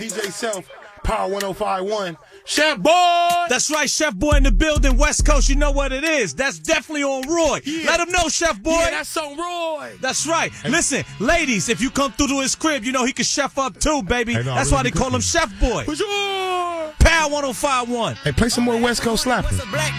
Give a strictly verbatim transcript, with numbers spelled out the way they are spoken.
D J Self, Power one oh five point one. Chef Boy! That's right, Chef Boy in the building, West Coast. You know what it is. That's definitely on Roy. Yeah. Let him know, Chef Boy. Yeah, that's on Roy. That's right. Hey. Listen, ladies, if you come through to his crib, you know he can chef up too, baby. Hey, no, that's really why they call him Chef Boy. For sure. Power one oh five point one. Hey, play some more West Coast slappers.